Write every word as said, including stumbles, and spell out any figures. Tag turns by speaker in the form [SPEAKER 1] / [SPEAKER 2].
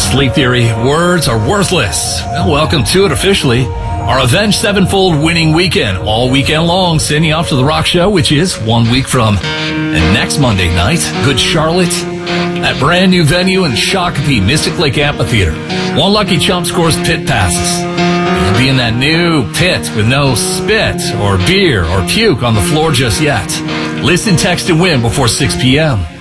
[SPEAKER 1] Sleep Theory, words are worthless. Well, welcome to it officially. Our Avenged Sevenfold winning weekend, all weekend long, sending you off to the Rock Show, which is one week from and next Monday night. Good Charlotte, that brand new venue in Shakopee, Mystic Lake Amphitheater. One lucky chump scores pit passes. You'll be in that new pit with no spit or beer or puke on the floor just yet. Listen, text, and win before six p.m.